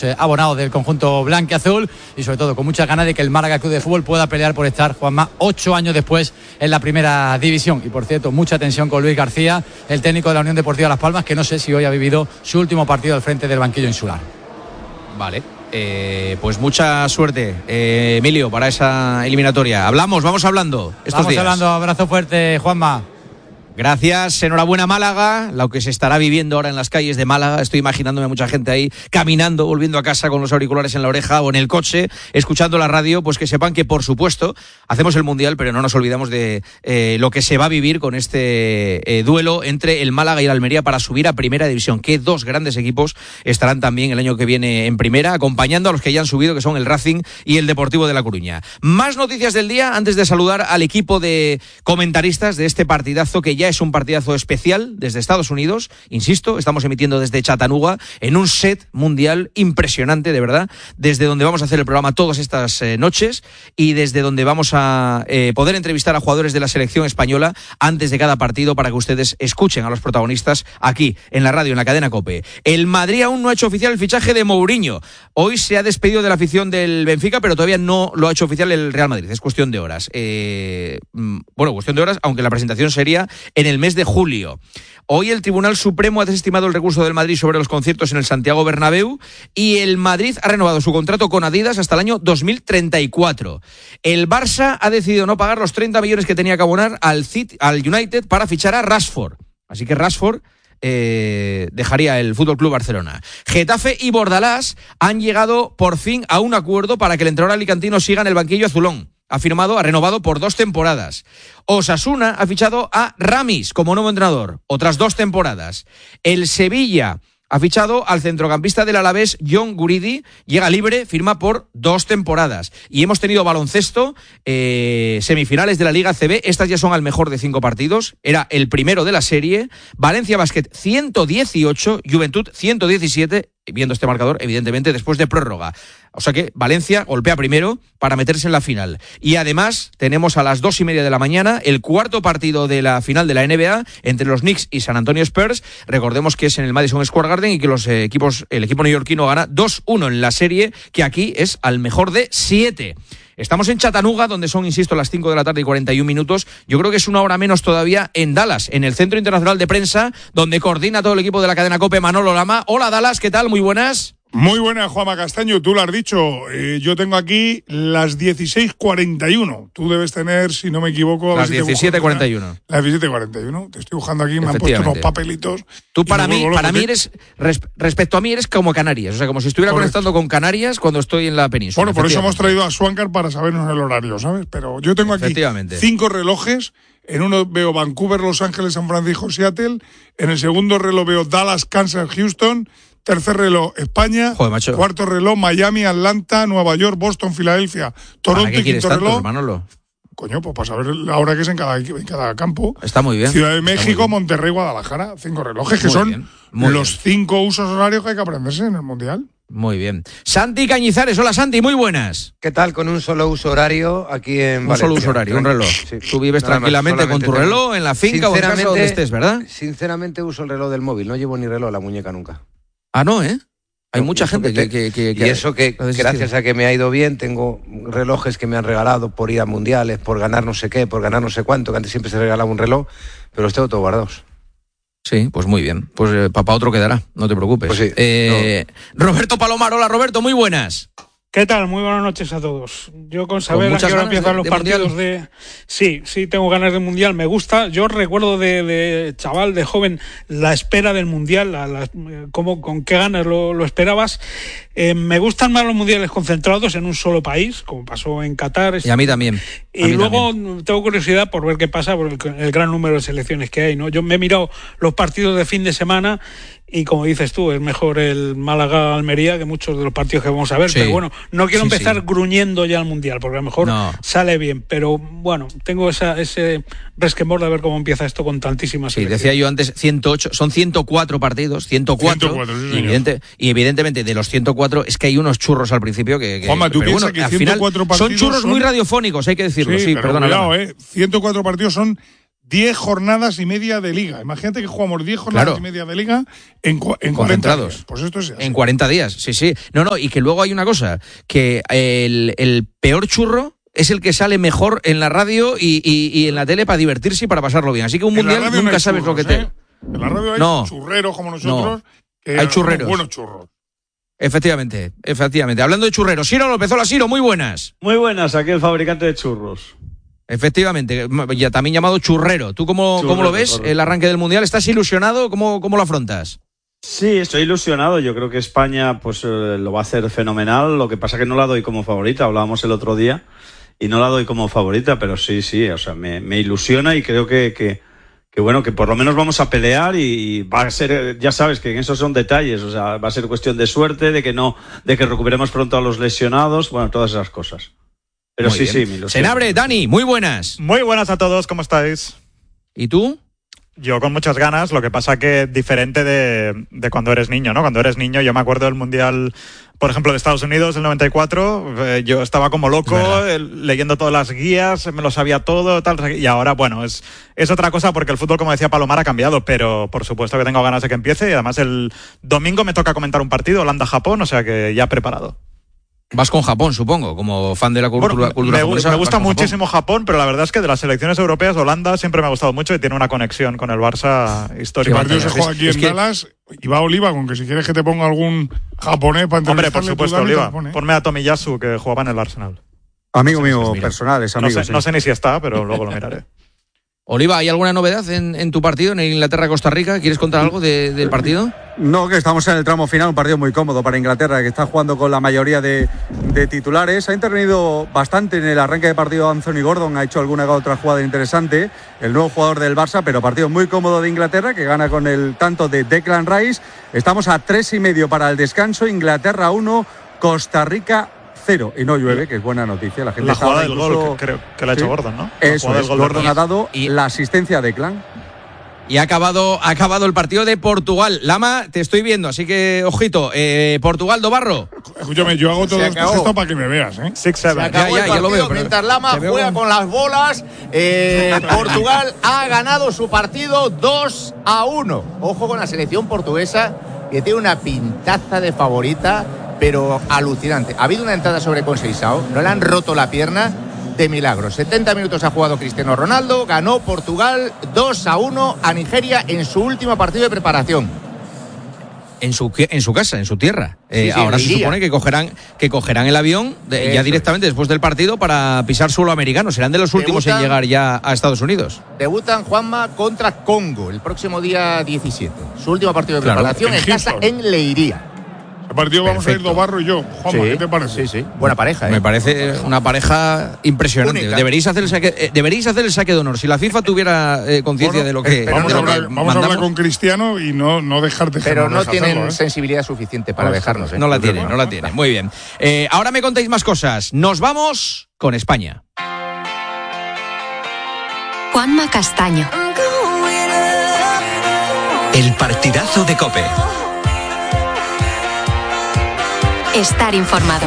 los abonados del conjunto blanquiazul y sobre todo con muchas ganas de que el Málaga Club de Fútbol pueda pelear por estar, Juanma, 8 años después en la primera división. Y por cierto, mucha tensión con Luis García, el técnico de la Unión Deportiva Las Palmas, que no sé si hoy ha vivido su último partido al frente del banquillo insular. Vale. Pues mucha suerte, Emilio, para esa eliminatoria. Vamos hablando estos días. Vamos hablando, abrazo fuerte, Juanma. Gracias, enhorabuena Málaga, lo que se estará viviendo ahora en las calles de Málaga. Estoy imaginándome a mucha gente ahí caminando, volviendo a casa con los auriculares en la oreja o en el coche, escuchando la radio, pues que sepan que por supuesto hacemos el Mundial, pero no nos olvidamos de lo que se va a vivir con este duelo entre el Málaga y el Almería para subir a Primera División, que dos grandes equipos estarán también el año que viene en Primera, acompañando a los que ya han subido, que son el Racing y el Deportivo de La Coruña. Más noticias del día antes de saludar al equipo de comentaristas de este partidazo, que ya es un partidazo especial desde Estados Unidos. Insisto, estamos emitiendo desde Chattanooga en un set mundial impresionante, de verdad, desde donde vamos a hacer el programa todas estas noches y desde donde vamos a poder entrevistar a jugadores de la selección española antes de cada partido para que ustedes escuchen a los protagonistas aquí en la radio, en la cadena COPE. El Madrid aún no ha hecho oficial el fichaje de Mourinho. Hoy se ha despedido de la afición del Benfica, pero todavía no lo ha hecho oficial el Real Madrid. Es cuestión de horas. Cuestión de horas, aunque la presentación sería en el mes de julio. Hoy el Tribunal Supremo ha desestimado el recurso del Madrid sobre los conciertos en el Santiago Bernabéu y el Madrid ha renovado su contrato con Adidas hasta el año 2034. El Barça ha decidido no pagar los 30 millones que tenía que abonar al United para fichar a Rashford. Así que Rashford dejaría el Fútbol Club Barcelona. Getafe y Bordalás han llegado por fin a un acuerdo para que el entrenador alicantino siga en el banquillo azulón. Ha renovado por 2 temporadas. Osasuna ha fichado a Ramis como nuevo entrenador, otras 2 temporadas. El Sevilla ha fichado al centrocampista del Alavés, John Guridi, llega libre, firma por 2 temporadas. Y hemos tenido baloncesto, semifinales de la Liga CB, estas ya son al mejor de 5 partidos, era el primero de la serie. Valencia Basket 118, Juventud 117, viendo este marcador, evidentemente, después de prórroga. O sea que Valencia golpea primero para meterse en la final. Y además tenemos a las 2:30 de la mañana el cuarto partido de la final de la NBA entre los Knicks y San Antonio Spurs. Recordemos que es en el Madison Square Garden y que el equipo neoyorquino gana 2-1 en la serie, que aquí es al mejor de 7. Estamos en Chattanooga, donde son, insisto, las 5 de la tarde y 41 minutos. Yo creo que es una hora menos todavía en Dallas, en el Centro Internacional de Prensa, donde coordina todo el equipo de la cadena COPE, Manolo Lama. Hola, Dallas, ¿qué tal? Muy buenas. Muy buena, Juanma Castaño, tú lo has dicho. Yo tengo aquí las 16:41. Tú debes tener, si no me equivoco... Las 17:41. Las 17:41. Te estoy buscando aquí, me han puesto unos papelitos. Tú para mí eres, respecto a mí, eres como Canarias. O sea, como si estuviera conectando con Canarias cuando estoy en la península. Bueno, por eso hemos traído a Swankar para sabernos el horario, ¿sabes? Pero yo tengo aquí 5 relojes. En uno veo Vancouver, Los Ángeles, San Francisco, Seattle. En el segundo reloj veo Dallas, Kansas, Houston. Tercer reloj, España. Joder, macho. Cuarto reloj, Miami, Atlanta, Nueva York, Boston, Filadelfia, Toronto. ¿Para qué quieres tantos, Manolo? Coño, pues para saber la hora que es en cada campo. Está muy bien. Ciudad de México, Monterrey, Guadalajara. 5 relojes que son los 5 usos horarios que hay que aprenderse en el Mundial. Muy bien. Santi Cañizares, hola Santi, muy buenas. ¿Qué tal? Con un solo uso horario aquí en Valencia. Un solo uso horario, un reloj. Sí. Tú vives tranquilamente con tu reloj en la finca o en casa donde estés, ¿verdad? Sinceramente uso el reloj del móvil, no llevo ni reloj en la muñeca nunca. Ah, no, ¿eh? Hay mucha gente que y eso que gracias a que me ha ido bien, tengo relojes que me han regalado por ir a mundiales, por ganar no sé qué, por ganar no sé cuánto, que antes siempre se regalaba un reloj, pero los tengo todos guardados. Sí, pues muy bien. Pues para otro quedará, no te preocupes. Pues sí, Roberto Palomar, hola Roberto, muy buenas. ¿Qué tal? Muy buenas noches a todos. Yo con saber a qué hora empiezan los partidos de... Sí, tengo ganas de Mundial, me gusta. Yo recuerdo de chaval, de joven, la espera del Mundial, con qué ganas lo esperabas. Me gustan más los mundiales concentrados en un solo país, como pasó en Qatar. Y a mí también. Y luego tengo curiosidad por ver qué pasa por el gran número de selecciones que hay, ¿no? Yo me he mirado los partidos de fin de semana y, como dices tú, es mejor el Málaga-Almería que muchos de los partidos que vamos a ver. Sí. Pero bueno, no quiero empezar gruñendo ya al Mundial, porque a lo mejor sale bien. Pero bueno, tengo ese resquemor de ver cómo empieza esto con tantísimas selecciones. Decía yo antes, 108, son 104 partidos, 104 y evidentemente de los 104 es que hay unos churros al principio que Juanma, tú piensas que 104 partidos son churros muy radiofónicos, hay que decirlo. Sí, pero perdona. Cuidado, 104 partidos son 10 jornadas y media de liga. Imagínate que jugamos 10 jornadas y media de liga en 40 días. Pues esto es así. En 40 días, sí. No, y que luego hay una cosa, que el peor churro es el que sale mejor en la radio y en la tele para divertirse y para pasarlo bien. Así que un mundial nunca sabes lo que te... En la radio hay churreros como nosotros. Hay churreros. Buenos churros. Efectivamente. Hablando de churreros, Siro López, hola Siro, muy buenas. Muy buenas, aquí el fabricante de churros. Efectivamente, ya también llamado churrero. ¿Tú cómo lo ves, correcto, el arranque del mundial? ¿Estás ilusionado? ¿Cómo lo afrontas? Sí, estoy ilusionado. Yo creo que España pues lo va a hacer fenomenal. Lo que pasa que no la doy como favorita. Hablábamos el otro día y no la doy como favorita, pero sí, o sea, me ilusiona y creo que bueno, que por lo menos vamos a pelear y va a ser, ya sabes que esos son detalles, o sea, va a ser cuestión de suerte, de que recuperemos pronto a los lesionados, bueno, todas esas cosas. Pero muy sí, me ilusiona. Senabre, Dani, muy buenas. Muy buenas a todos, ¿cómo estáis? ¿Y tú? Yo con muchas ganas, lo que pasa que diferente de cuando eres niño, ¿no? Cuando eres niño, yo me acuerdo del Mundial, por ejemplo, de Estados Unidos, del 94, yo estaba como loco leyendo todas las guías, me lo sabía todo, tal, y ahora, bueno, es otra cosa porque el fútbol, como decía Palomar, ha cambiado, pero por supuesto que tengo ganas de que empiece y además el domingo me toca comentar un partido, Holanda-Japón, o sea que ya preparado. Vas con Japón, supongo, como fan de la cultura japonesa. Me gusta muchísimo Japón, pero la verdad es que de las selecciones europeas, Holanda siempre me ha gustado mucho y tiene una conexión con el Barça histórica. El partido se juega aquí en Dallas y va Oliva, con que si quieres que te ponga algún japonés para entrevistarle. Hombre, por supuesto, Oliva. Ponme a Tomiyasu, que jugaba en el Arsenal. Amigo mío personal, es amigo. No sé ni si está, pero luego lo miraré. Oliva, ¿hay alguna novedad en tu partido, en Inglaterra-Costa Rica? ¿Quieres contar algo del partido? No, que estamos en el tramo final, un partido muy cómodo para Inglaterra, que está jugando con la mayoría de titulares. Ha intervenido bastante en el arranque de partido Anthony Gordon, ha hecho alguna otra jugada interesante, el nuevo jugador del Barça, pero partido muy cómodo de Inglaterra, que gana con el tanto de Declan Rice. Estamos a 3:30 para el descanso, Inglaterra 1, Costa Rica 0, y no llueve, que es buena noticia. La gente la jugada del gol, que creo que la ha hecho Gordon, ¿no? Eso es, Gordon ha dado la asistencia a Declan. Y ha acabado el partido de Portugal. Lama, te estoy viendo, así que, ojito, Portugal, Dobarro. Escúchame, yo hago todo esto para que me veas, ¿eh? 6-7. Se acabó el partido, lo veo, mientras Lama juega con las bolas. Portugal ha ganado su partido 2-1. Ojo con la selección portuguesa, que tiene una pintaza de favorita, pero alucinante. Ha habido una entrada sobre Conceição, no le han roto la pierna de milagro. 70 minutos ha jugado Cristiano Ronaldo, ganó Portugal 2-1 a Nigeria en su último partido de preparación. En su casa, en su tierra. Ahora se supone que cogerán el avión ya directamente después del partido para pisar suelo americano. Serán de los últimos en llegar ya a Estados Unidos. Debutan, Juanma, contra Congo el próximo día 17. Su último partido de preparación en casa en Leiría. El partido vamos a ir Dobarro y yo. Juanma, ¿qué te parece? Sí. Buena pareja, Me parece una pareja impresionante. Deberíais hacer el saque de honor. Si la FIFA tuviera conciencia de lo que vamos a hablar con Cristiano y no dejarte. Pero no tienen sensibilidad suficiente para dejarnos. No la tienen. Muy bien. Ahora me contáis más cosas. Nos vamos con España. Juanma Castaño. El partidazo de COPE. Estar informado.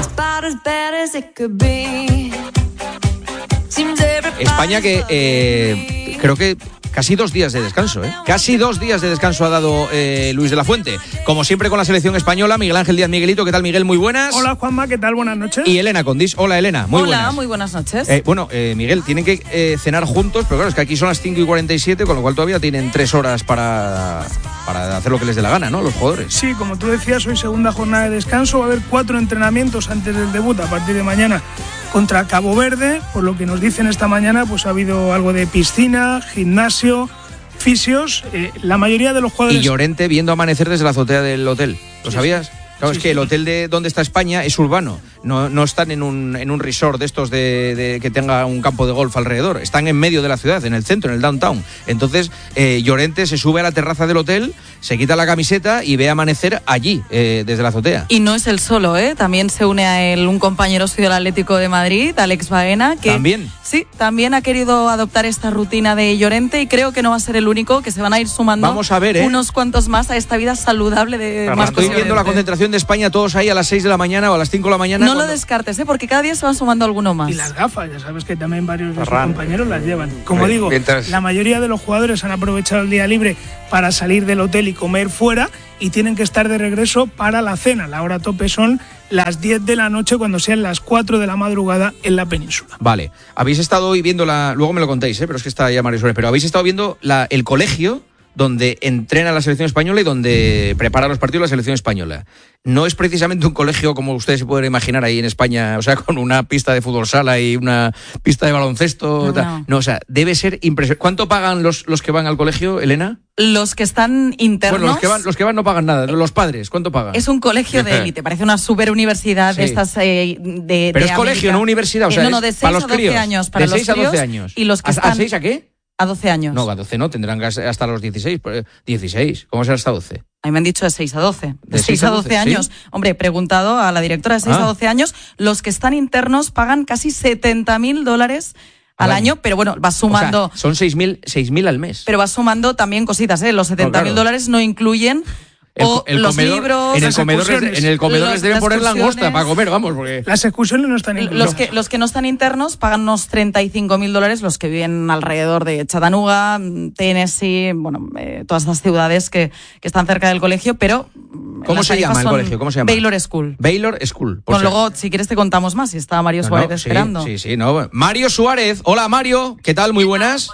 España que creo que casi 2 días de descanso, Casi 2 días de descanso ha dado Luis de la Fuente. Como siempre con la selección española, Miguel Ángel Díaz Miguelito. ¿Qué tal, Miguel? Muy buenas. Hola, Juanma, ¿qué tal? Buenas noches. Y Elena Condis. Hola, Elena. Muy buenas. Hola, muy buenas noches. Miguel, tienen que cenar juntos, pero claro, es que aquí son las 5:47, con lo cual todavía tienen 3 horas para hacer lo que les dé la gana, ¿no? Los jugadores. Sí, como tú decías, hoy segunda jornada de descanso. Va a haber 4 entrenamientos antes del debut a partir de mañana contra Cabo Verde. Por lo que nos dicen esta mañana, pues ha habido algo de piscina, gimnasio, fisios, la mayoría de los jugadores. Y Llorente viendo amanecer desde la azotea del hotel. ¿Lo sabías? Claro, es que el hotel de donde está España es urbano. No están en un resort de estos de que tenga un campo de golf alrededor. Están en medio de la ciudad, en el centro, en el downtown. Entonces, Llorente se sube a la terraza del hotel, se quita la camiseta y ve amanecer allí, desde la azotea. Y no es el solo, También se une a él un compañero suyo del Atlético de Madrid, Alex Baena, que ¿también? Sí, también ha querido adoptar esta rutina de Llorente y creo que no va a ser el único, que se van a ir sumando. Vamos a ver, unos cuantos más a esta vida saludable de Estoy Marcos viendo Llorente. la concentración de España, todos ahí a las 6 de la mañana o a las 5 de la mañana. No lo descartes, porque cada día se van sumando alguno más. Y las gafas, ya sabes que también varios de sus compañeros las llevan. Como digo, la mayoría de los jugadores han aprovechado el día libre para salir del hotel y comer fuera y tienen que estar de regreso para la cena. La hora tope son las 10 de la noche cuando sean las 4 de la madrugada en la península. Vale, habéis estado hoy viendo luego me lo contáis, pero es que está ya Mario Suárez, pero habéis estado viendo el colegio donde entrena la selección española y donde prepara los partidos la selección española. No es precisamente un colegio como ustedes se pueden imaginar ahí en España, o sea, con una pista de fútbol sala y una pista de baloncesto. No, o sea, debe ser impresionante. ¿Cuánto pagan los que van al colegio, Elena? Los que están internos. Bueno, los que van no pagan nada. Los padres, ¿cuánto pagan? Es un colegio de élite, parece una super universidad de estas Pero es colegio, no universidad, o sea, no, de 6 para los a 12 críos. años para de 6 los críos. A 12 años. Y los que están ¿A 6 a qué? A 12 años. No, a 12 no, tendrán que hasta los 16. 16, ¿cómo será hasta 12? A mí me han dicho de 6 a 12. De 6 a 12 años. ¿Sí? Hombre, he preguntado a la directora de 6 a 12 años. Los que están internos pagan casi $70,000 al año, pero bueno, va sumando. O sea, son 6.000 al mes. Pero va sumando también cositas, Los $70,000 no incluyen. Los libros, en el comedor les deben poner langosta para comer, vamos, porque las excursiones no están incluidas. Los que no están internos pagan unos $35,000, los que viven alrededor de Chattanooga, Tennessee, todas estas ciudades que están cerca del colegio, pero ¿cómo se llama el colegio? ¿Cómo se llama? Baylor School. Baylor School. Luego, si quieres te contamos más, si está Mario Suárez esperando. Sí, Mario Suárez, hola Mario, ¿qué tal? Muy buenas.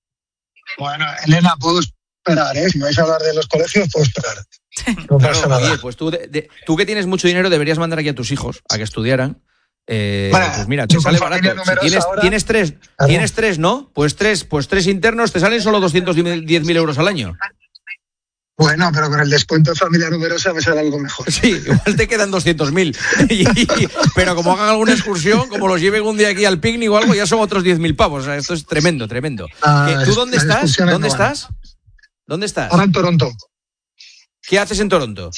Bueno, Elena, puedo esperar, Si vais a hablar de los colegios, puedo esperar. No pasa nada. Oye, pues tú que tienes mucho dinero deberías mandar aquí a tus hijos a que estudiaran. Pues mira, te sale barato. Si tienes tres, ¿no? Pues tres internos te salen solo 210.000 euros al año. Bueno, pero con el descuento de familia numerosa me sale algo mejor. Sí, igual te quedan 200.000. Pero como hagan alguna excursión, como los lleven un día aquí al picnic o algo, ya son otros 10.000 pavos. O sea, esto es tremendo. ¿Tú dónde estás? ¿Dónde estás? Ahora en Toronto. ¿Qué haces en Toronto?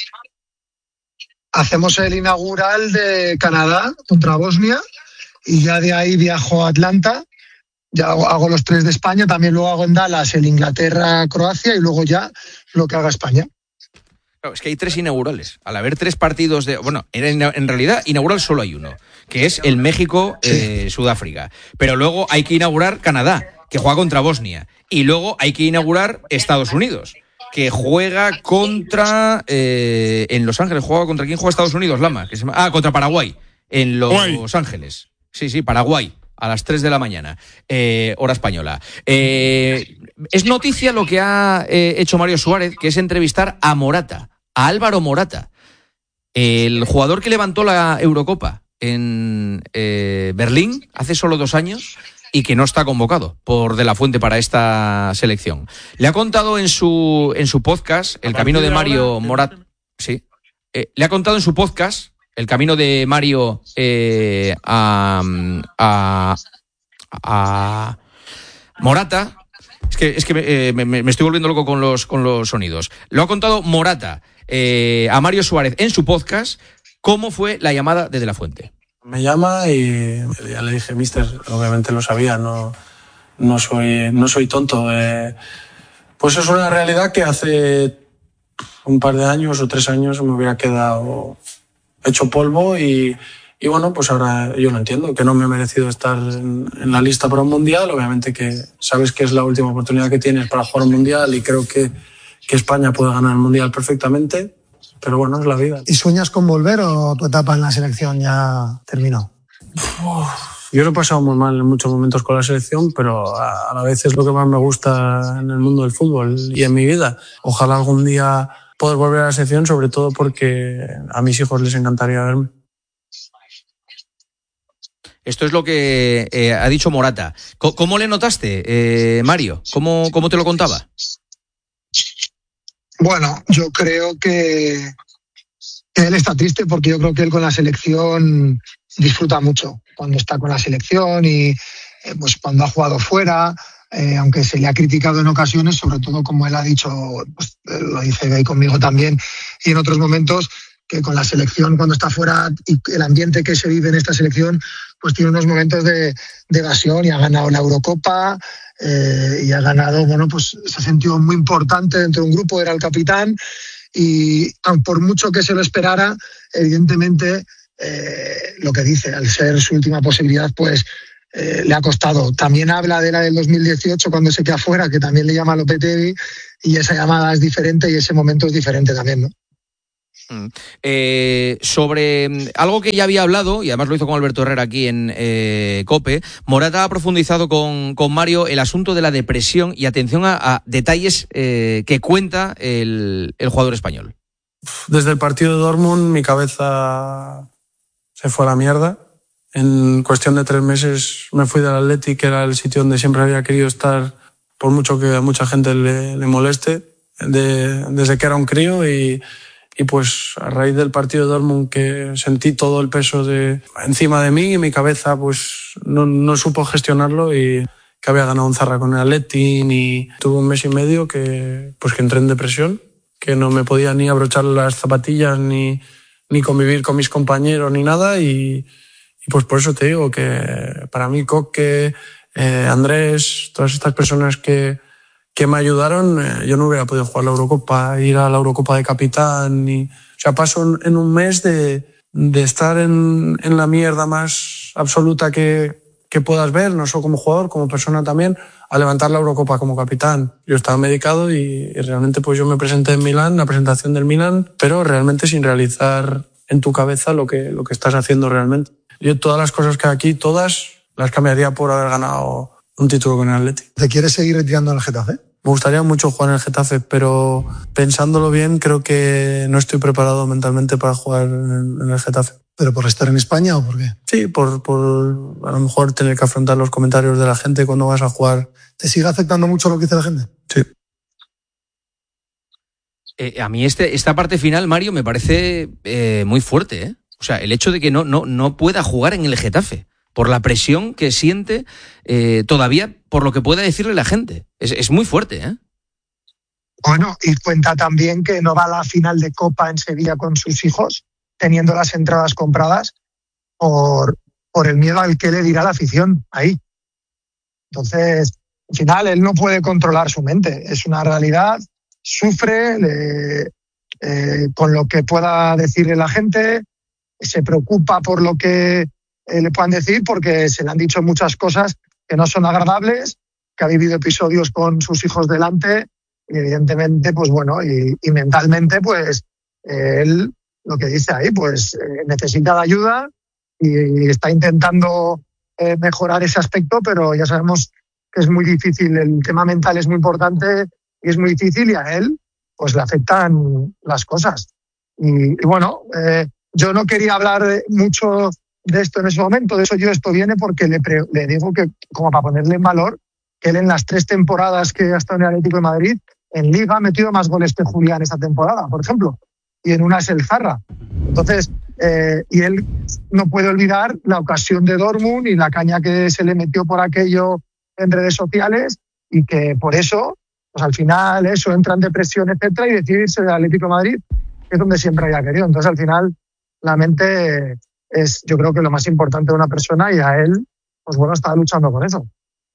Hacemos el inaugural de Canadá contra Bosnia y ya de ahí viajo a Atlanta. Ya hago los 3 de España, también luego hago en Dallas el Inglaterra-Croacia y luego ya lo que haga España. Claro, es que hay 3 inaugurales. Al haber 3 partidos en realidad inaugural solo hay uno, que es el México-Sudáfrica. Pero luego hay que inaugurar Canadá, que juega contra Bosnia. Y luego hay que inaugurar Estados Unidos, que juega contra en Los Ángeles. ¿Contra quién juega Estados Unidos, Lama? Contra Paraguay, en Los Ángeles. Sí, Paraguay, a las 3 de la mañana, hora española. Es noticia lo que ha hecho Mario Suárez, que es entrevistar a Morata, a Álvaro Morata, el jugador que levantó la Eurocopa en Berlín hace solo 2 años, y que no está convocado por De la Fuente para esta selección. Le ha contado en su podcast El Camino de Mario Morata. Sí. Le ha contado en su podcast El Camino de Mario a Morata. Es que me estoy volviendo loco con los sonidos. Lo ha contado Morata a Mario Suárez en su podcast cómo fue la llamada de la Fuente. Me llama y ya le dije, mister, obviamente lo sabía, no soy tonto. Pues es una realidad que hace un par de años o 3 años me hubiera quedado hecho polvo y bueno, pues ahora yo lo entiendo, que no me he merecido estar en la lista para un mundial. Obviamente que sabes que es la última oportunidad que tienes para jugar un mundial y creo que España puede ganar el mundial perfectamente. Pero bueno, es la vida. ¿Y sueñas con volver o tu etapa en la selección ya terminó? Yo lo he pasado muy mal en muchos momentos con la selección, pero a la vez es lo que más me gusta en el mundo del fútbol y en mi vida. Ojalá algún día poder volver a la selección, sobre todo porque a mis hijos les encantaría verme. Esto es lo que ha dicho Morata. ¿Cómo le notaste, Mario? ¿Cómo te lo contaba? Bueno, yo creo que él está triste porque yo creo que él con la selección disfruta mucho cuando está con la selección y pues cuando ha jugado fuera, aunque se le ha criticado en ocasiones, sobre todo como él ha dicho, pues, lo dice ahí conmigo también y en otros momentos, que con la selección cuando está fuera y el ambiente que se vive en esta selección, pues tiene unos momentos de evasión y ha ganado la Eurocopa. Y ha ganado, pues se ha sentido muy importante dentro de un grupo, era el capitán y por mucho que se lo esperara, evidentemente lo que dice, al ser su última posibilidad, pues le ha costado. También habla de la del 2018 cuando se queda fuera, que también le llama a Lopetegui, y esa llamada es diferente y ese momento es diferente también, ¿no? Sobre algo que ya había hablado, y además lo hizo con Alberto Herrera aquí en COPE, Morata ha profundizado con Mario el asunto de la depresión y atención a detalles que cuenta el jugador español. Desde el partido de Dortmund mi cabeza se fue a la mierda. En cuestión de 3 meses me fui del Athletic, que era el sitio donde siempre había querido estar, por mucho que a mucha gente le moleste, desde que era un crío, y pues a raíz del partido de Dortmund, que sentí todo el peso encima de mí, y mi cabeza pues no supo gestionarlo, y que había ganado un Zarra con el Athletic, y tuve 1 mes y medio que entré en depresión, que no me podía ni abrochar las zapatillas ni convivir con mis compañeros ni nada, y pues por eso te digo que para mí Coque, Andrés, todas estas personas que me ayudaron, yo no hubiera podido jugar la Eurocopa, ir a la Eurocopa de capitán, o sea, paso en un mes de estar en la mierda más absoluta que puedas ver, no solo como jugador, como persona también, a levantar la Eurocopa como capitán. Yo estaba medicado y realmente pues yo me presenté en Milán, la presentación del Milán, pero realmente sin realizar en tu cabeza lo que estás haciendo realmente. Yo todas las cosas que hay aquí, todas las cambiaría por haber ganado un título con el Athletic. ¿Te quieres seguir retirando en el Getafe? Me gustaría mucho jugar en el Getafe, pero pensándolo bien creo que no estoy preparado mentalmente para jugar en el Getafe. ¿Pero por estar en España o por qué? Sí, por a lo mejor tener que afrontar los comentarios de la gente cuando vas a jugar. ¿Te sigue afectando mucho lo que dice la gente? Sí. A mí esta parte final, Mario, me parece muy fuerte, ¿eh? O sea, el hecho de que no pueda jugar en el Getafe por la presión que siente todavía por lo que pueda decirle la gente. Es muy fuerte, ¿eh? Bueno, y cuenta también que no va a la final de Copa en Sevilla con sus hijos, teniendo las entradas compradas por el miedo al que le dirá la afición ahí. Entonces, al final, él no puede controlar su mente. Es una realidad, sufre con lo que pueda decirle la gente, se preocupa por lo que le puedan decir, porque se le han dicho muchas cosas que no son agradables, que ha vivido episodios con sus hijos delante, y evidentemente, pues bueno, y mentalmente, pues él, lo que dice ahí, pues necesita de ayuda y está intentando mejorar ese aspecto, pero ya sabemos que es muy difícil, el tema mental es muy importante y es muy difícil, y a él pues le afectan las cosas. Y bueno, yo no quería hablar mucho de esto en ese momento, de eso esto viene porque le digo que, como para ponerle en valor, que él en las 3 temporadas que ha estado en el Atlético de Madrid, en Liga ha metido más goles que Julián esa temporada, por ejemplo, y en una es el Zarra. Entonces, y él no puede olvidar la ocasión de Dortmund y la caña que se le metió por aquello en redes sociales, y que por eso, pues al final eso entra en depresión, etcétera, y decide irse del Atlético de Madrid, que es donde siempre había querido. Entonces, al final, la mente es, yo creo que lo más importante de una persona, y a él, pues bueno, estaba luchando con eso.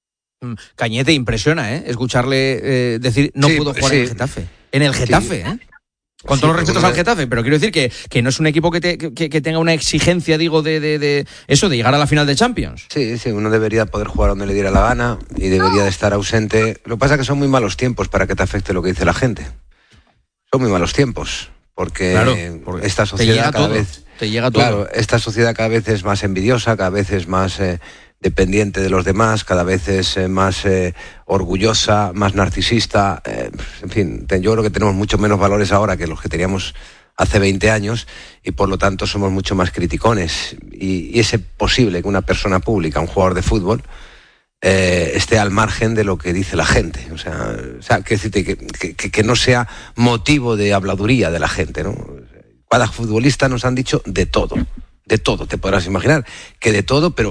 Cañete, impresiona, escucharle decir no puedo jugar en el Getafe. En el Getafe, sí. Con todos los respetos al Getafe, pero quiero decir que no es un equipo que tenga una exigencia, digo, de eso, de llegar a la final de Champions. Sí, uno debería poder jugar donde le diera la gana y debería de estar ausente. Lo que pasa es que son muy malos tiempos para que te afecte lo que dice la gente. Son muy malos tiempos, porque esta sociedad te llega todo. Claro, esta sociedad cada vez es más envidiosa, cada vez es más dependiente de los demás, cada vez es más orgullosa, más narcisista, en fin, yo creo que tenemos mucho menos valores ahora que los que teníamos hace 20 años, y por lo tanto somos mucho más criticones, y es posible que una persona pública, un jugador de fútbol, esté al margen de lo que dice la gente, o sea que decirte que no sea motivo de habladuría de la gente, ¿no? Cada futbolista nos han dicho de todo, te podrás imaginar que de todo, pero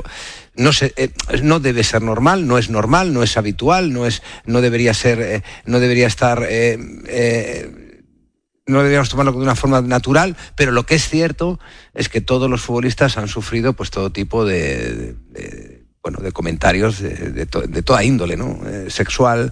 no debe ser normal, no es habitual, no deberíamos tomarlo de una forma natural, pero lo que es cierto es que todos los futbolistas han sufrido pues todo tipo de comentarios de toda índole, ¿no? Sexual,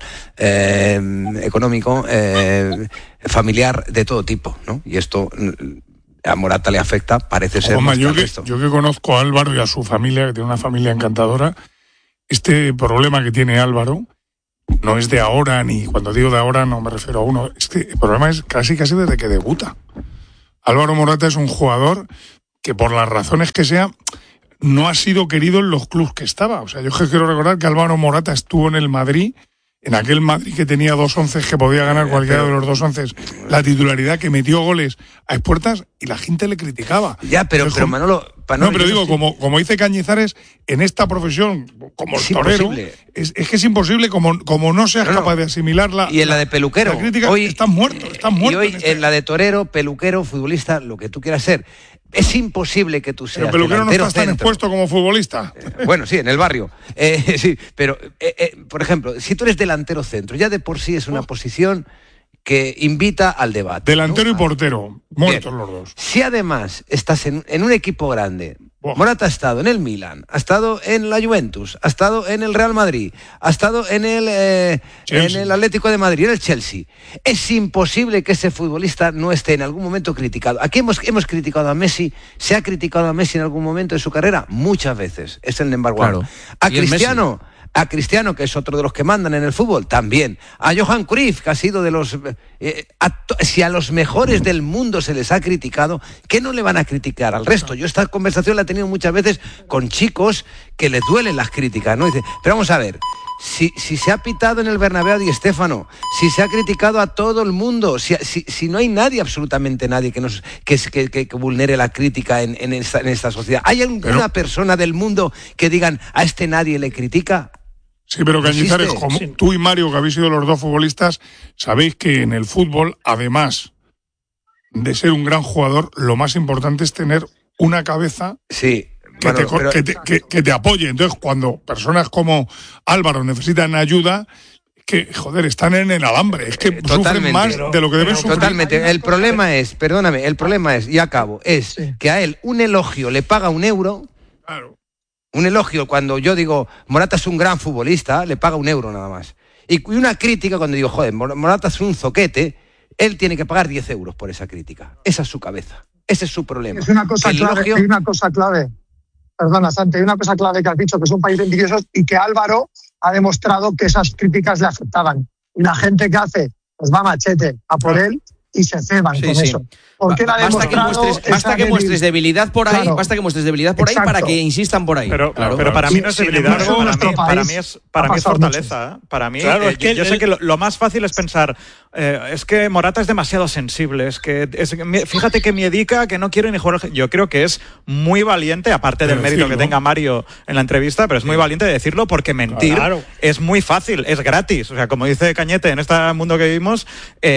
económico, familiar, de todo tipo, ¿no? Y esto a Morata le afecta, parece ser más que al resto. Yo que conozco a Álvaro y a su familia, que tiene una familia encantadora, este problema que tiene Álvaro no es de ahora, ni cuando digo de ahora no me refiero a uno. El problema es casi desde que debuta. Álvaro Morata es un jugador que por las razones que sea no ha sido querido en los clubes que estaba. O sea, yo quiero recordar que Álvaro Morata estuvo en el Madrid, en aquel Madrid que tenía 2 onces que podía ganar cualquiera de los 2 onces, la titularidad, que metió goles a expuertas y la gente le criticaba. Ya, pero Manolo... No, pero digo, como dice Cañizares, en esta profesión, como el torero, es que es imposible, como no seas capaz de asimilarla. Y en la de peluquero. La crítica, hoy estás muerto. Y hoy en la de torero, peluquero, futbolista, lo que tú quieras ser. Es imposible que tú seas. Pero peluquero no estás tan expuesto como futbolista. Bueno, sí, en el barrio. Sí, pero, por ejemplo, si tú eres delantero centro, ya de por sí es una posición que invita al debate. Delantero, ¿no? Y portero, muertos los dos. Si además estás en un equipo grande, Morata ha estado en el Milan, ha estado en la Juventus, ha estado en el Real Madrid, ha estado en el Atlético de Madrid, en el Chelsea. Es imposible que ese futbolista no esté en algún momento criticado. Aquí hemos criticado a Messi. ¿Se ha criticado a Messi en algún momento de su carrera? Muchas veces. Es el number one. Claro. A Cristiano, que es otro de los que mandan en el fútbol, también. A Johan Cruyff, que ha sido de los... si a los mejores del mundo se les ha criticado, ¿qué no le van a criticar al resto? Yo esta conversación la he tenido muchas veces con chicos que les duelen las críticas, ¿no? Dice, pero vamos a ver, si se ha pitado en el Bernabéu Di Stéfano, si se ha criticado a todo el mundo, si no hay nadie, absolutamente nadie, que vulnere la crítica en esta sociedad. ¿Hay alguna persona del mundo que digan, a este nadie le critica? Sí, pero Cañizares, como tú y Mario, que habéis sido los dos futbolistas, sabéis que en el fútbol, además de ser un gran jugador, lo más importante es tener una cabeza que te apoye. Entonces, cuando personas como Álvaro necesitan ayuda, que, joder, están en el alambre, es que sufren más de lo que deben sufrir. Totalmente. El problema es, y acabo, que a él un elogio le paga €1. Claro. Un elogio, cuando yo digo, Morata es un gran futbolista, le paga €1 nada más. Y una crítica, cuando digo, joder, Morata es un zoquete, él tiene que pagar €10 por esa crítica. Esa es su cabeza. Ese es su problema. Es una cosa clave, hay una cosa clave. Perdona, Santi, hay una cosa clave que has dicho, que son países envidiosos y que Álvaro ha demostrado que esas críticas le afectaban. Y la gente que hace, pues va machete a por él y se ceban con eso. Porque basta que muestres debilidad por ahí, para que insistan por ahí. Pero para mí no es debilidad, para mí es fortaleza. Para mí, claro, yo sé que lo más fácil es pensar, es que Morata es demasiado sensible, fíjate que Miedica, que no quiere ni jugar. Yo creo que es muy valiente, aparte del mérito que tenga Mario en la entrevista, pero es muy valiente de decirlo, porque mentir es muy fácil, es gratis. O sea, como dice Cañete, en este mundo que vivimos,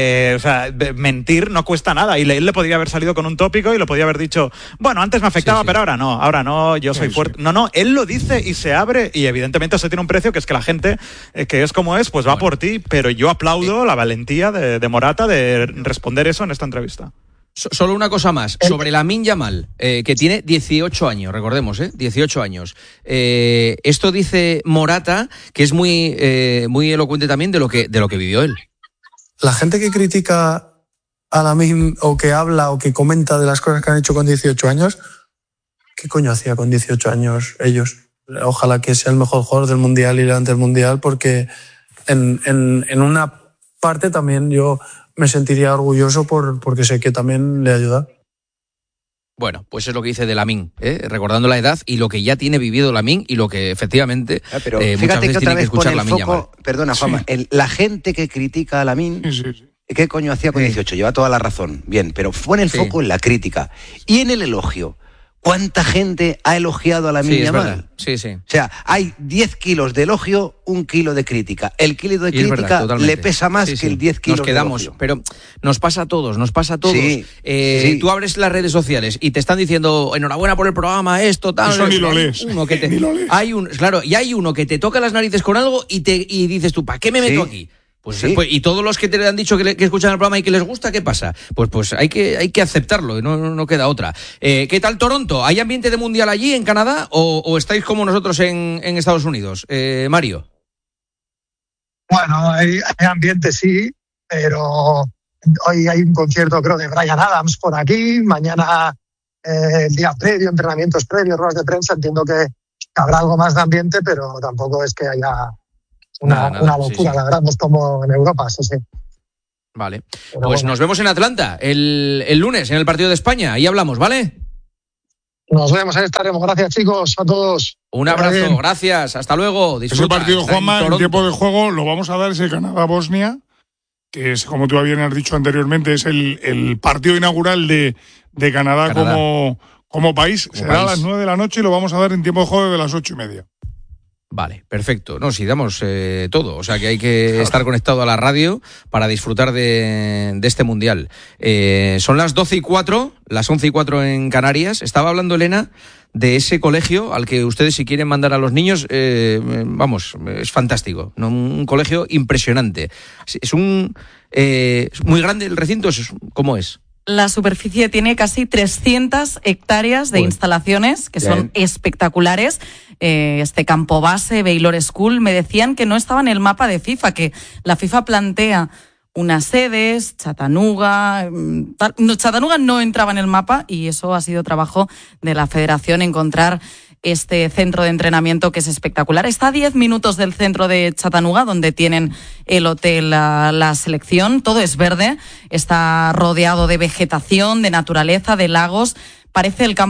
mentir no cuesta nada, y él le podría haber salido con un tópico y lo podría haber dicho, bueno, antes me afectaba, pero ahora no, yo soy fuerte. No, él lo dice y se abre, y evidentemente eso tiene un precio, que es que la gente, que es como es, pues va por ti, pero yo aplaudo la valentía de Morata de responder eso en esta entrevista. Solo una cosa más, sobre Lamine Yamal, que tiene 18 años, recordemos, 18 años. Esto dice Morata, que es muy elocuente también de lo que vivió él. La gente que critica a Lamine, o que habla o que comenta de las cosas que han hecho con 18 años, ¿qué coño hacía con 18 años ellos? Ojalá que sea el mejor jugador del Mundial y delante del Mundial, porque en una parte también yo me sentiría orgulloso porque sé que también le ayuda. Bueno, pues es lo que dice de Lamine, recordando la edad y lo que ya tiene vivido Lamine y lo que efectivamente pero fíjate que otra vez pone el foco, perdona, Juanma, la gente que critica a Lamine, ¿qué coño hacía con 18? Lleva toda la razón, bien, pero pone el foco en la crítica y en el elogio. ¿Cuánta gente ha elogiado a Lamine Yamal? Sí. O sea, hay 10 kilos de elogio, 1 kilo de crítica. El kilo de crítica le pesa más que el 10 kilos de elogio. Pero nos pasa a todos. Sí. Tú abres las redes sociales y te están diciendo, enhorabuena por el programa, esto, tal. Eso ni lo lees. Hay uno que te toca las narices con algo y dices tú, ¿para qué me meto aquí? Pues, y todos los que te han dicho que escuchan el programa y que les gusta, ¿qué pasa? Pues hay que aceptarlo, no queda otra. ¿Qué tal Toronto? ¿Hay ambiente de mundial allí en Canadá o estáis como nosotros en Estados Unidos? Mario. Bueno, hay ambiente sí, pero Hoy hay un concierto, creo, de Bryan Adams por aquí. Mañana, el día previo, entrenamientos previos, ruedas de prensa. Entiendo que habrá algo más de ambiente, pero tampoco es que haya una locura, la verdad, no es como en Europa, sí. Vale, pero pues bueno. Nos vemos en Atlanta el lunes, en el partido de España. Ahí hablamos, ¿vale? Nos vemos, ahí estaremos. Gracias, chicos, a todos. Un abrazo, gracias, hasta luego. Disfruta. Ese partido, Juanma, en tiempo de juego lo vamos a dar, ese Canadá-Bosnia, que es, como tú bien has dicho anteriormente, es el partido inaugural de Canadá. Como país. Será a las 9 de la noche y lo vamos a dar en tiempo de juego de las 8:30. Vale, perfecto. No, si damos todo. O sea que hay que estar conectado a la radio para disfrutar de este mundial. Son las 12:04, las 11:04 en Canarias. Estaba hablando Elena de ese colegio al que ustedes, si quieren mandar a los niños, vamos, es fantástico, ¿no? Un colegio impresionante. Es muy grande el recinto, ¿cómo es? La superficie tiene casi 300 hectáreas de instalaciones que son espectaculares. Este campo base, Baylor School, me decían que no estaba en el mapa de FIFA, que la FIFA plantea unas sedes, Chattanooga. Chattanooga no entraba en el mapa y eso ha sido trabajo de la federación, encontrar este centro de entrenamiento que es espectacular. Está a 10 minutos del centro de Chattanooga, donde tienen el hotel la selección. Todo es verde, está rodeado de vegetación, de naturaleza, de lagos. Parece un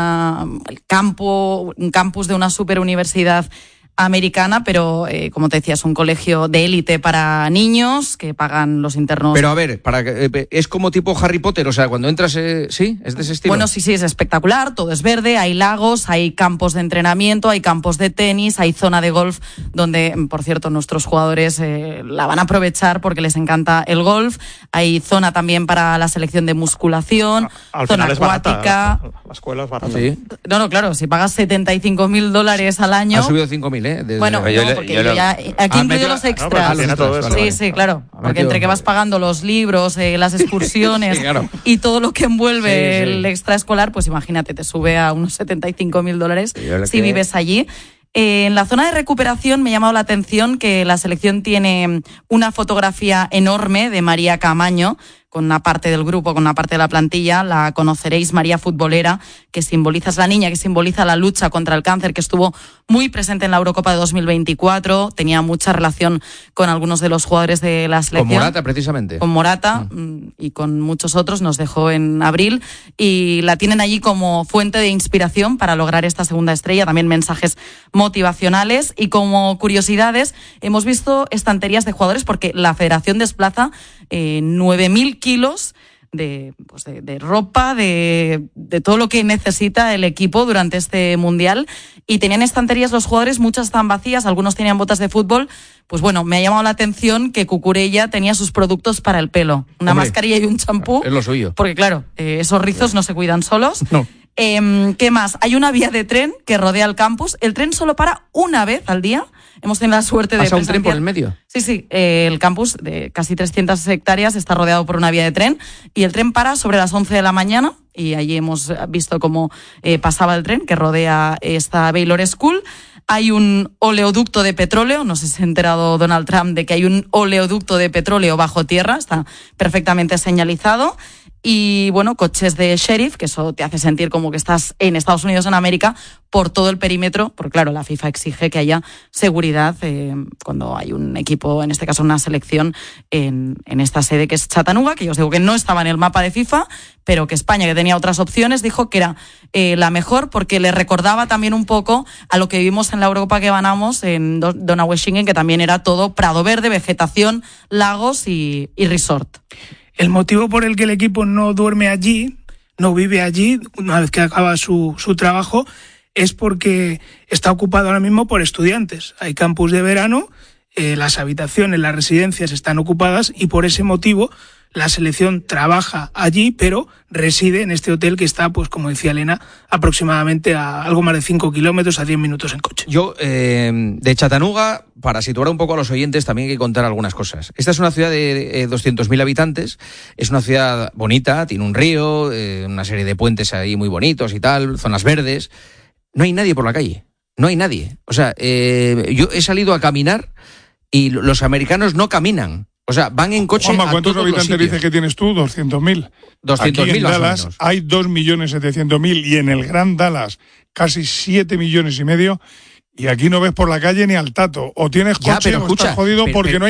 campus de una superuniversidad americana, pero como te decía, es un colegio de élite para niños que pagan los internos. Pero a ver, es como tipo Harry Potter, o sea, cuando entras, ¿sí? ¿Es de ese estilo? Bueno, sí, es espectacular, todo es verde, hay lagos, hay campos de entrenamiento, hay campos de tenis, hay zona de golf, donde, por cierto, nuestros jugadores la van a aprovechar porque les encanta el golf. Hay zona también para la selección de musculación, zona acuática. La escuela es barata. Sí. No, claro, si pagas $75,000 al año. Ha subido 5.000, Bueno, porque yo ya aquí incluyo los extras. Sí, claro. Porque entre que vas pagando los libros, las excursiones y todo lo que envuelve el extraescolar, pues imagínate, te sube a unos $75,000 si vives allí. En la zona de recuperación me ha llamado la atención que la selección tiene una fotografía enorme de María Camaño, con una parte del grupo, con una parte de la plantilla. La conoceréis, María Futbolera, que simboliza, es la niña que simboliza la lucha contra el cáncer, que estuvo muy presente en la Eurocopa de 2024, tenía mucha relación con algunos de los jugadores de la selección. Con Morata, precisamente. Con Morata y con muchos otros, nos dejó en abril, y la tienen allí como fuente de inspiración para lograr esta segunda estrella, también mensajes motivacionales. Y como curiosidades, hemos visto estanterías de jugadores, porque la federación desplaza 9.000 kilos de ropa, de todo lo que necesita el equipo durante este mundial, y tenían estanterías los jugadores, muchas están vacías, algunos tenían botas de fútbol. Pues bueno, me ha llamado la atención que Cucurella tenía sus productos para el pelo, una mascarilla y un champú. Es lo suyo. Porque claro, esos rizos no se cuidan solos. No. ¿Qué más? Hay una vía de tren que rodea el campus. El tren solo para una vez al día. Hemos tenido la suerte de ¿Pasa un tren por el medio? Sí. El campus de casi 300 hectáreas está rodeado por una vía de tren, y el tren para sobre las 11 de la mañana, y allí hemos visto cómo pasaba el tren que rodea esta Baylor School. Hay un oleoducto de petróleo, no sé si se ha enterado Donald Trump de que hay un oleoducto de petróleo bajo tierra, está perfectamente señalizado. Y bueno, coches de sheriff, que eso te hace sentir como que estás en Estados Unidos, en América, por todo el perímetro, porque claro, la FIFA exige que haya seguridad cuando hay un equipo, en este caso una selección, en esta sede que es Chattanooga, que yo os digo que no estaba en el mapa de FIFA, pero que España, que tenía otras opciones, dijo que era la mejor, porque le recordaba también un poco a lo que vivimos en la Eurocopa que ganamos en Donaueschingen, que también era todo prado verde, vegetación, lagos y resort. El motivo por el que el equipo no duerme allí, no vive allí, una vez que acaba su trabajo, es porque está ocupado ahora mismo por estudiantes. Hay campus de verano, las habitaciones, las residencias están ocupadas, y por ese motivo la selección trabaja allí, pero reside en este hotel que está, pues como decía Elena, aproximadamente a algo más de 5 kilómetros, a 10 minutos en coche. Yo, de Chattanooga, para situar un poco a los oyentes, también hay que contar algunas cosas. Esta es una ciudad de 200.000 habitantes, es una ciudad bonita, tiene un río, una serie de puentes ahí muy bonitos y tal, zonas verdes. No hay nadie por la calle, no hay nadie. O sea, yo he salido a caminar y los americanos no caminan. O sea, van en coche Juanma, a ¿cuántos todos los habitantes sitios? dices que tienes tú? 200.000. 200.000 Aquí en más o Dallas menos. hay 2.700.000 y en el Gran Dallas casi 7,5 millones. Y aquí no ves por la calle ni al tato. O tienes coche pero o escucha, estás jodido porque pero-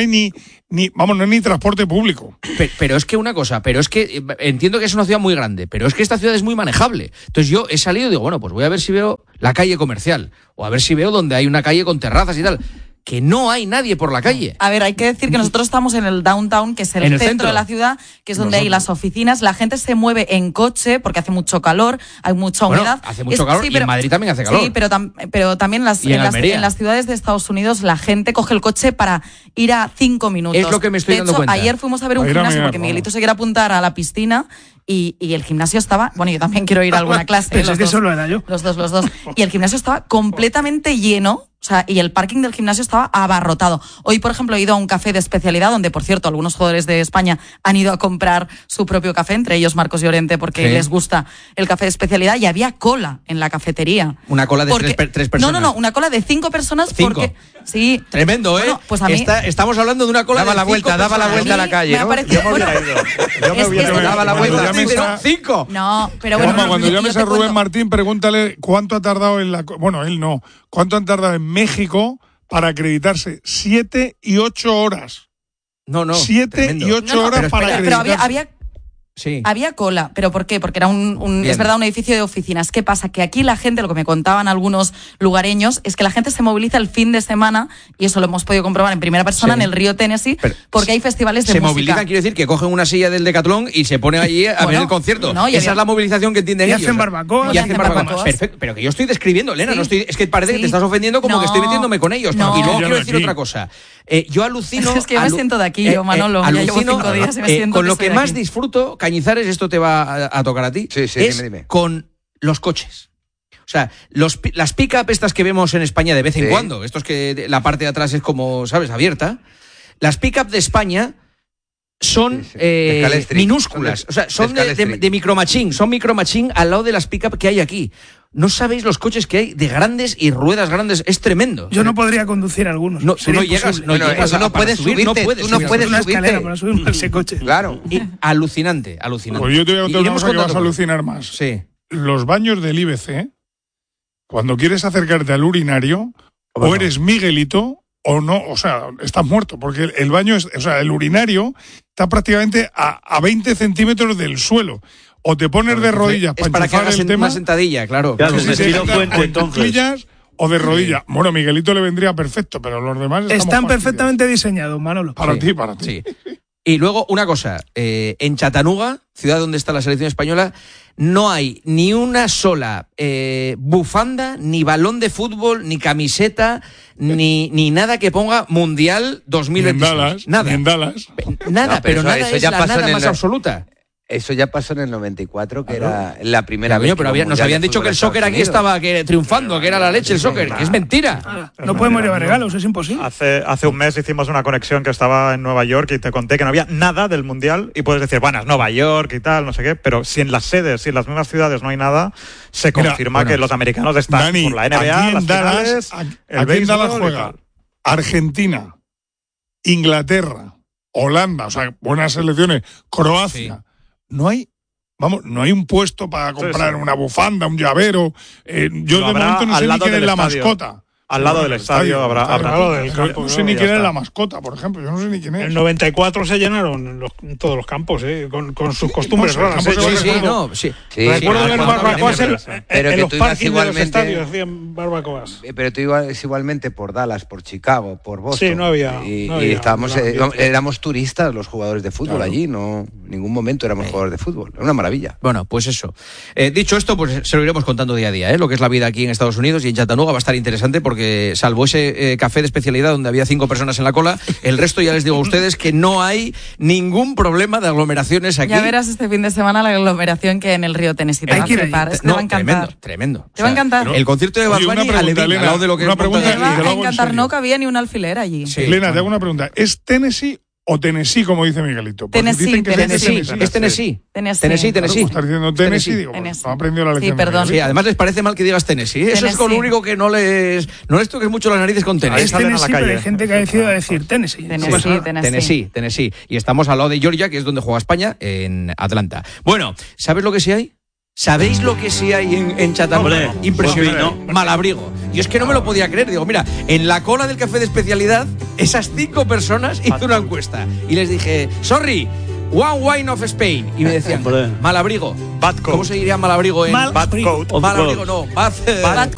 no hay no hay ni transporte público. Pero es que una cosa, pero es que entiendo que es una ciudad muy grande, pero es que esta ciudad es muy manejable. Entonces yo he salido y digo, bueno, pues voy a ver si veo la calle comercial, o a ver si veo donde hay una calle con terrazas y tal. Que no hay nadie por la calle. A ver, hay que decir que nosotros estamos en el downtown, que es el, En el centro centro de la ciudad, que es donde hay las oficinas. La gente se mueve en coche porque hace mucho calor, hay mucha Bueno, humedad. hace mucho calor y en Madrid también hace calor. Sí, pero también Y en Almería. en las ciudades de Estados Unidos la gente coge el coche para ir a 5 minutos. Es lo que me estoy de dando hecho, cuenta. ayer fuimos a ver un A ir a gimnasio mirar, porque vamos. Miguelito se quiere apuntar a la piscina y el gimnasio estaba... Bueno, yo también quiero ir a alguna clase. Pensé los que dos. solo era yo. Los dos. Y el gimnasio estaba completamente lleno. O sea, y el parking del gimnasio estaba abarrotado. Hoy, por ejemplo, he ido a un café de especialidad donde, por cierto, algunos jugadores de España han ido a comprar su propio café, entre ellos Marcos Llorente, porque Sí. les gusta el café de especialidad, y había cola en la cafetería. Una cola de Porque- tres personas. No, una cola de 5 personas 5. porque... Sí. Tremendo, ¿eh? Bueno, pues a mí... Estamos hablando de una cola Daba de la 5 vuelta, daba la personas. vuelta a la calle, me ha ¿no? parecido- Yo me hubiera ido. Yo me es hubiera que- ido. Daba la Cuando vuelta. llames Pero a- 5. No, pero bueno... Juanma, cuando yo llames te a Rubén cuento. Martín, pregúntale cuánto ha tardado en bueno, él no. ¿Cuánto han tardado en México para acreditarse? 7 y 8 horas. No. 7 tremendo. y 8 No, horas pero para espera, Pero acreditarse. Sí. había cola, pero ¿por qué? Porque era Bien. es verdad, un edificio de oficinas. ¿Qué pasa? Que aquí la gente, lo que me contaban algunos lugareños, es que la gente se moviliza el fin de semana, y eso lo hemos podido comprobar en primera persona Sí. en el río Tennessee, Pero porque hay festivales de se música. movilizan, quiero decir, que cogen una silla del Decatlón y se ponen allí a ver Bueno, el concierto. no, y Esa había- es la movilización que entienden Y ellos. hacen barbacoas. Y hacen barbacoas. Perfecto. Pero que yo estoy describiendo, Elena, Sí. no estoy, es que parece que Sí. te estás ofendiendo como No. que estoy metiéndome con ellos. No. Y luego Yo quiero de decir aquí. otra cosa. Yo alucino... Es que yo me siento de aquí, yo, Manolo. Ya llevo alucino, 5 días y me siento con que lo soy que de más aquí. disfruto, Cañizares, esto te va a tocar a ti, Sí, es dime. con los coches. O sea, las pick-up estas que vemos en España de vez en Sí. cuando, estos que la parte de atrás es como, ¿sabes?, abierta. Las pick-up de España son Sí. De Scalestri. minúsculas. O sea, son de Scalestri. micromachín. Son micromachín al lado de las pick-up que hay aquí. No sabéis los coches que hay de grandes y ruedas grandes. Es tremendo. Yo no podría conducir algunos. No, tú Sería no llegas, imposible. no Bueno, llegas tú no para puedes subir, subirte, tú no subir. puedes Una subirte. escalera para subirme a ese coche. Claro. Y alucinante. Pues yo te voy a contar una iremos cosa que vas a contando. alucinar más. Sí. Los baños del IBC, cuando quieres acercarte al urinario, o eres Miguelito o no, o sea, estás muerto, porque el baño el urinario está prácticamente a 20 centímetros del suelo. O te pones de rodillas Es para que enchufar hagas el tema, una sentadilla, claro. Claro, que si me se tiro sienta puente, o en entonces. cuclillas o de rodillas. Bueno, Miguelito le vendría perfecto, pero los demás estamos Están fastidiados. perfectamente diseñados, Manolo. Para Sí, ti. Sí. Y luego, una cosa, en Chattanooga, ciudad donde está la selección española, no hay ni una sola bufanda, ni balón de fútbol, ni camiseta, ni nada que ponga Mundial 2026. Ni en Dallas. Nada, No, pero eso- nada eso es ya la pasó nada en el- más absoluta. Eso ya pasó en el 94, que era la primera Pero, vez. coño, pero que hubo nos Mundial habían de dicho fútbol que el en soccer Estados aquí Unidos. estaba triunfando, que era la leche el soccer, que es mentira. No podemos llevar regalos, es imposible. Hace un mes hicimos una conexión que estaba en Nueva York y te conté que no había nada del Mundial y puedes decir, bueno, es Nueva York y tal, no sé qué, pero si en las sedes, si en las mismas ciudades no hay nada, se Mira, confirma bueno, que los americanos están Dani, por la NBA, aquí en las Dallas, finales, aquí el en béisbol Dallas y juega tal. Argentina, Inglaterra, Holanda, o sea, buenas selecciones, Croacia. No hay un puesto para comprar una bufanda, un llavero. Yo Lo de habrá momento no sé al ni lado quién es del la estadio. mascota. Al lado del estadio habrá. Al lado del campo, campo. No sé claro, ni ya quién es está. la mascota, por ejemplo. Yo no sé ni quién En es. el 94 se llenaron todos los campos, con sus costumbres No sé, raras. el campo se Sí, va no, sí. Recuerdo ver barbacoas en Pero que los tú ibas parkings de los igualmente- estadios, hacían barbacoas. Pero tú ibas igualmente por Dallas, por Chicago, por Boston. Sí, no había- Y, no y había estábamos, un ambiente. éramos turistas los jugadores de fútbol allí, no, en ningún momento éramos jugadores de fútbol. Era una maravilla. Bueno, pues eso. Dicho esto, pues se lo iremos contando día a día, lo que es la vida aquí en Estados Unidos y en Chattanooga va a estar interesante porque salvo ese café de especialidad donde había 5 personas en la cola, el resto ya les digo a ustedes que no hay ningún problema de aglomeraciones aquí. Ya verás este fin de semana la aglomeración que hay en el río Tennessee. Te Hay va a que ir flipar, allí. te va a encantar. Tremendo. Te va a encantar. El concierto de Bad Oye, una Bunny pregunta, al Elena, lado de lo que una es pregunta Te Montaña. y te va lo a hago en encantar, serio. no cabía ni un alfiler allí. Sí. Elena, te hago una pregunta. ¿Es Tennessee o Tennessee, como dice Miguelito. Dicen que Tennessee. Es Tennessee. Tennessee. Claro, pues estás diciendo Tennessee, digo, no ha aprendido la lección. Sí, perdón. Sí, además les parece mal que digas Tennessee. Eso es con lo único que no les toques mucho las narices con Tennessee. Es Tennessee, pero hay gente que ha decidido decir Tennessee. Tennessee. Y estamos al lado de Georgia, que es donde juega España, en Atlanta. Bueno, ¿sabes lo que sí hay? ¿Sabéis lo que sí hay en Chattanooga? Impresionante. ¿No? Malabrigo. Yo es que no me lo podía creer. Digo, mira, en la cola del café de especialidad, esas 5 personas hice una encuesta. Y les dije, sorry, one wine of Spain. Y me decían, Malabrigo. Bad coat. ¿Cómo se diría Malabrigo en...? Bad coat. Malabrigo, no. Bad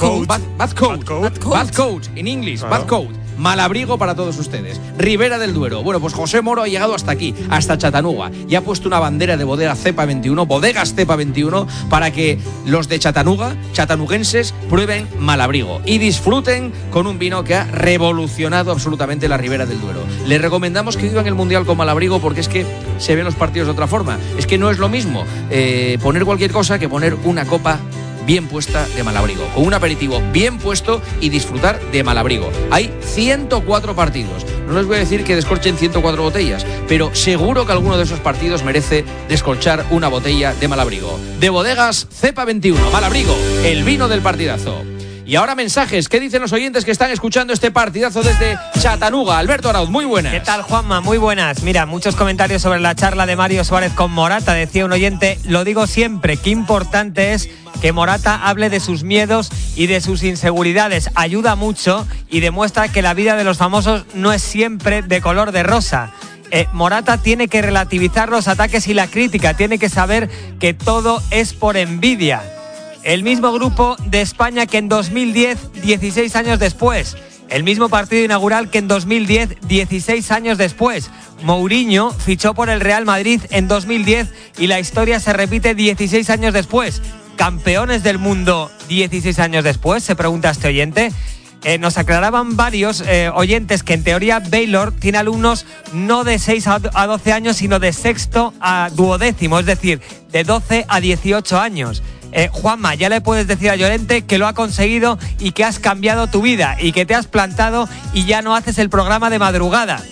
coat. En inglés, bad coat. Malabrigo para todos ustedes. Ribera del Duero. Bueno, pues José Moro ha llegado hasta aquí, hasta Chattanooga, y ha puesto una bandera de bodega Cepa 21, bodegas Cepa 21, para que los de Chattanooga, chatanuguenses, prueben Malabrigo y disfruten con un vino que ha revolucionado absolutamente la Ribera del Duero. Les recomendamos que vivan el Mundial con Malabrigo, porque es que se ven los partidos de otra forma. Es que no es lo mismo poner cualquier cosa que poner una copa bien puesta de Malabrigo, con un aperitivo bien puesto y disfrutar de Malabrigo. Hay 104 partidos. No les voy a decir que descorchen 104 botellas, pero seguro que alguno de esos partidos merece descorchar una botella de Malabrigo. De bodegas Cepa 21, Malabrigo, el vino del partidazo. Y ahora mensajes. ¿Qué dicen los oyentes que están escuchando este partidazo desde Chattanooga? Alberto Arauz, muy buenas. ¿Qué tal, Juanma? Muy buenas. Mira, muchos comentarios sobre la charla de Mario Suárez con Morata. Decía un oyente, lo digo siempre, qué importante es que Morata hable de sus miedos y de sus inseguridades. Ayuda mucho y demuestra que la vida de los famosos no es siempre de color de rosa. Morata tiene que relativizar los ataques y la crítica. Tiene que saber que todo es por envidia. El mismo grupo de España que en 2010, 16 años después. El mismo partido inaugural que en 2010, 16 años después. Mourinho fichó por el Real Madrid en 2010 y la historia se repite 16 años después. ¿Campeones del mundo 16 años después? Se pregunta este oyente. Nos aclaraban varios oyentes que en teoría Baylor tiene alumnos no de 6 a 12 años, sino de sexto a duodécimo, es decir, de 12 a 18 años. Juanma, ya le puedes decir a Llorente que lo ha conseguido y que has cambiado tu vida y que te has plantado y ya no haces el programa de madrugada.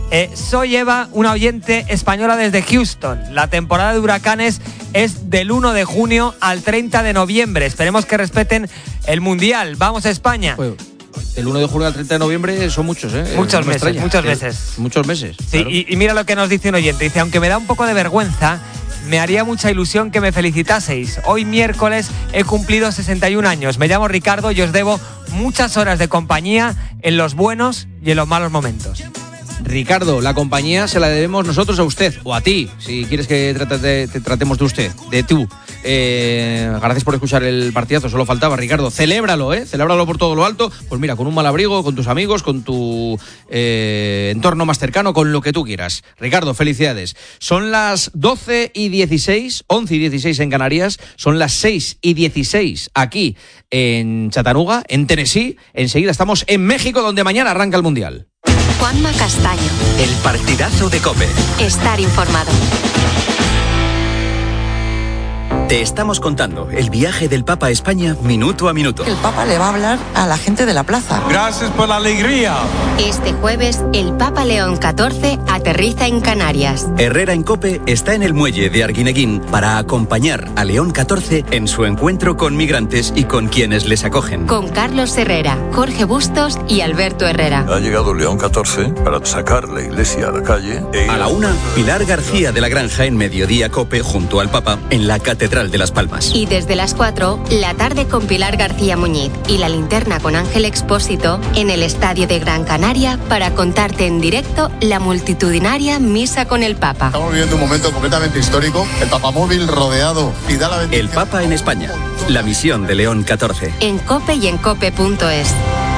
Soy Eva, una oyente española desde Houston. La temporada de huracanes es del 1 de junio al 30 de noviembre. Esperemos que respeten el Mundial. Vamos a España. Pues, el 1 de junio al 30 de noviembre son muchos, Muchos meses. Muchos meses. Sí, claro. Y mira lo que nos dice un oyente. Dice, aunque me da un poco de vergüenza, me haría mucha ilusión que me felicitaseis. Hoy miércoles he cumplido 61 años. Me llamo Ricardo y os debo muchas horas de compañía en los buenos y en los malos momentos. Ricardo, la compañía se la debemos nosotros a usted, o a ti, si quieres que te tratemos de usted, de tú. Gracias por escuchar el partidazo, solo faltaba, Ricardo. Celébralo, celébralo por todo lo alto. Pues mira, con un Malabrigo, con tus amigos, con tu entorno más cercano, con lo que tú quieras. Ricardo, felicidades. Son las 12:16, 11:16 en Canarias, son las 6:16 aquí en Chattanooga, en Tennessee. Enseguida estamos en México, donde mañana arranca el Mundial. Juanma Castaño. El partidazo de COPE. Estar informado. Te estamos contando el viaje del Papa a España minuto a minuto. El Papa le va a hablar a la gente de la plaza. Gracias por la alegría. Este jueves, el Papa León XIV aterriza en Canarias. Herrera en COPE está en el muelle de Arguineguín para acompañar a León XIV en su encuentro con migrantes y con quienes les acogen. Con Carlos Herrera, Jorge Bustos y Alberto Herrera. Ha llegado León XIV para sacar la iglesia a la calle. A la 1, Pilar García de la Granja en Mediodía COPE junto al Papa en la Catedral de Las Palmas. Y desde las 4, la tarde con Pilar García Muñiz y la linterna con Ángel Expósito en el Estadio de Gran Canaria para contarte en directo la multitudinaria misa con el Papa. Estamos viviendo un momento completamente histórico. El papamóvil rodeado y da la bendición. El Papa en España. La misión de León XIV. En COPE y en COPE.es.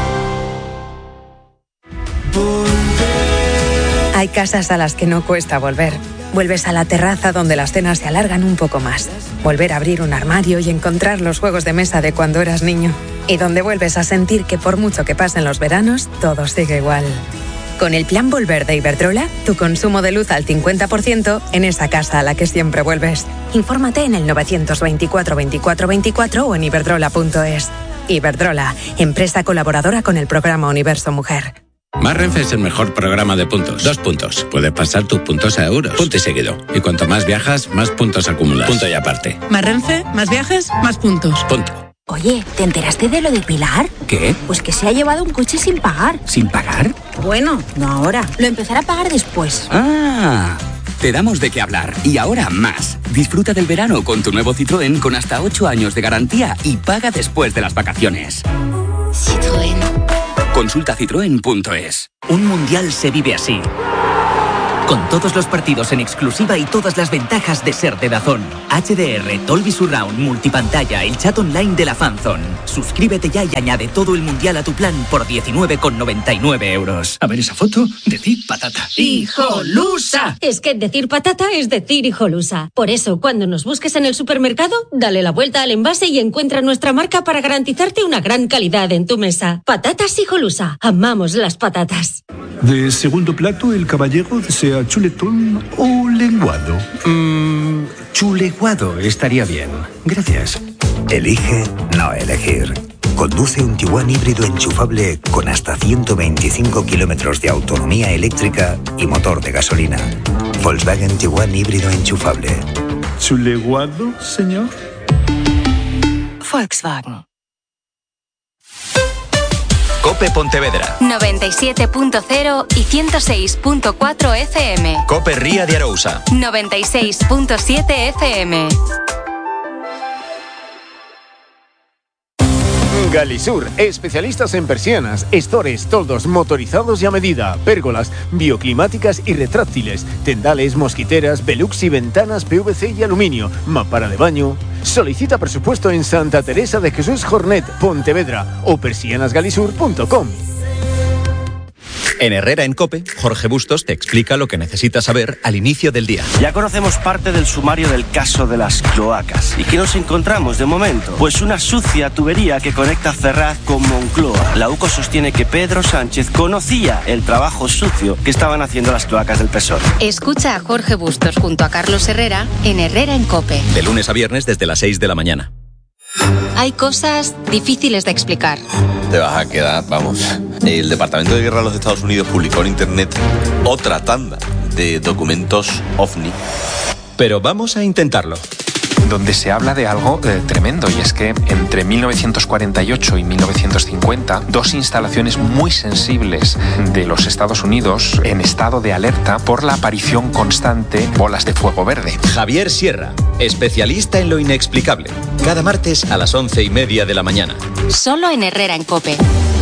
Hay casas a las que no cuesta volver. Vuelves a la terraza donde las cenas se alargan un poco más. Volver a abrir un armario y encontrar los juegos de mesa de cuando eras niño. Y donde vuelves a sentir que por mucho que pasen los veranos, todo sigue igual. Con el plan Volver de Iberdrola, tu consumo de luz al 50% en esa casa a la que siempre vuelves. Infórmate en el 924 24 24 o en iberdrola.es. Iberdrola, empresa colaboradora con el programa Universo Mujer. Más Renfe es el mejor programa de puntos. 2 puntos. Puedes pasar tus puntos a euros. Punto y seguido. Y cuanto más viajas, más puntos acumulas. Punto y aparte. Más Renfe, más viajes, más puntos. Punto. Oye, ¿te enteraste de lo de Pilar? ¿Qué? Pues que se ha llevado un coche sin pagar. ¿Sin pagar? Bueno, no ahora. Lo empezará a pagar después. ¡Ah! Te damos de qué hablar. Y ahora más. Disfruta del verano con tu nuevo Citroën con hasta 8 años de garantía y paga después de las vacaciones. Citroën. Consulta citroen.es. Un mundial se vive así. Con todos los partidos en exclusiva y todas las ventajas de ser de DAZN. HDR, Dolby Surround, multipantalla, el chat online de la Fanzone. Suscríbete ya y añade todo el mundial a tu plan por 19,99 euros. A ver esa foto, decir patata. ¡Hijolusa! Es que decir patata es decir hijolusa. Por eso, cuando nos busques en el supermercado, dale la vuelta al envase y encuentra nuestra marca para garantizarte una gran calidad en tu mesa. Patatas hijolusa. Amamos las patatas. De segundo plato, el caballero desea chuletón o lenguado. Chuleguado estaría bien. Gracias. Elige no elegir. Conduce un Tiguan híbrido enchufable con hasta 125 kilómetros de autonomía eléctrica y motor de gasolina. Volkswagen Tiguan híbrido enchufable. ¿Chuleguado, señor? Volkswagen. COPE Pontevedra 97.0 y 106.4 FM. COPE Ría de Arousa 96.7 FM. Galisur, especialistas en persianas, estores, toldos motorizados y a medida, pérgolas, bioclimáticas y retráctiles, tendales, mosquiteras, velux y ventanas PVC y aluminio, mampara de baño. Solicita presupuesto en Santa Teresa de Jesús Jornet, Pontevedra o persianasgalisur.com. En Herrera en COPE, Jorge Bustos te explica lo que necesitas saber al inicio del día. Ya conocemos parte del sumario del caso de las cloacas. ¿Y qué nos encontramos de momento? Pues una sucia tubería que conecta Ferraz con Moncloa. La UCO sostiene que Pedro Sánchez conocía el trabajo sucio que estaban haciendo las cloacas del PSOE. Escucha a Jorge Bustos junto a Carlos Herrera en Herrera en COPE. De lunes a viernes desde las 6 de la mañana. Hay cosas difíciles de explicar. Te vas a quedar, vamos. El Departamento de Guerra de los Estados Unidos publicó en Internet otra tanda de documentos OVNI. Pero vamos a intentarlo. Donde se habla de algo tremendo, y es que entre 1948 y 1950, dos instalaciones muy sensibles de los Estados Unidos en estado de alerta por la aparición constante de bolas de fuego verde. Javier Sierra, especialista en lo inexplicable. Cada martes a las 11:30 de la mañana. Solo en Herrera en COPE.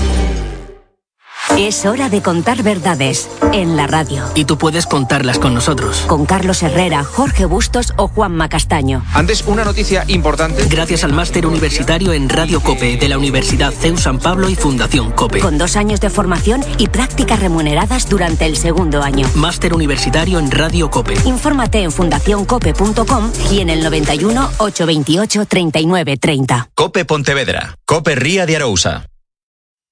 Es hora de contar verdades en la radio. Y tú puedes contarlas con nosotros. Con Carlos Herrera, Jorge Bustos o Juanma Castaño. Antes, una noticia importante. Gracias al máster universitario en Radio COPE de la Universidad CEU San Pablo y Fundación COPE. Con 2 años de formación y prácticas remuneradas durante el segundo año. Máster universitario en Radio COPE. Infórmate en fundacioncope.com y en el 91 828 39 30. COPE Pontevedra. COPE Ría de Arousa.